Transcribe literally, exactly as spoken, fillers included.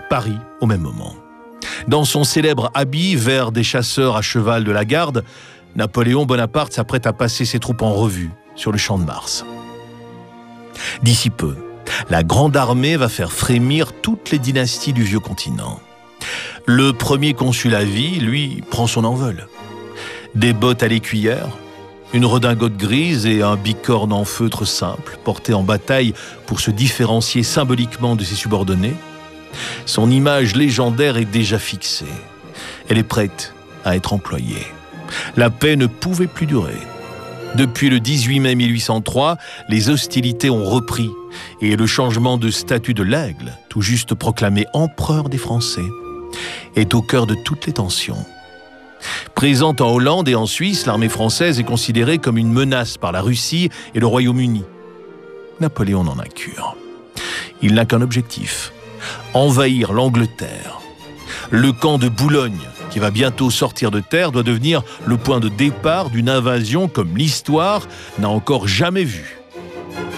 Paris au même moment. Dans son célèbre habit vert des chasseurs à cheval de la garde, Napoléon Bonaparte s'apprête à passer ses troupes en revue sur le champ de Mars. D'ici peu, la Grande Armée va faire frémir toutes les dynasties du vieux continent. Le premier consul à vie, lui, prend son envol. Des bottes à l'écuyère, une redingote grise et un bicorne en feutre simple, porté en bataille pour se différencier symboliquement de ses subordonnés. Son image légendaire est déjà fixée. Elle est prête à être employée. La paix ne pouvait plus durer. Depuis le dix-huit mai mille huit cent trois, les hostilités ont repris et le changement de statut de l'Aigle, tout juste proclamé empereur des Français, est au cœur de toutes les tensions. Présente en Hollande et en Suisse, l'armée française est considérée comme une menace par la Russie et le Royaume-Uni. Napoléon n'en a cure. Il n'a qu'un objectif, envahir l'Angleterre. Le camp de Boulogne, qui va bientôt sortir de terre, doit devenir le point de départ d'une invasion comme l'histoire n'a encore jamais vu.